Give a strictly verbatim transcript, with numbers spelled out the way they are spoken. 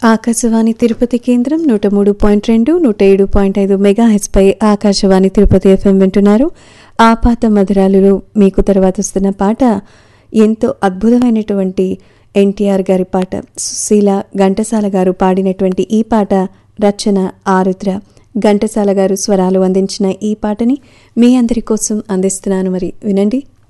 ఆకాశవాణి తిరుపతి కేంద్రం నూట మూడు పాయింట్ రెండు నూట ఏడు పాయింట్ ఐదు మెగాహెచ్పై ఆకాశవాణి తిరుపతి ఎఫ్ఎం వింటున్నారు. ఆపాత మధురాలులో మీకు తర్వాత వస్తున్న పాట ఎంతో అద్భుతమైనటువంటి ఎన్టీఆర్ గారి పాట. సుశీల ఘంటసాల గారు పాడినటువంటి ఈ పాట రచన ఆరుద్ర. ఘంటసాల గారు స్వరాలు అందించిన ఈ పాటని మీ అందరి కోసం అందిస్తున్నాను. మరి వినండి.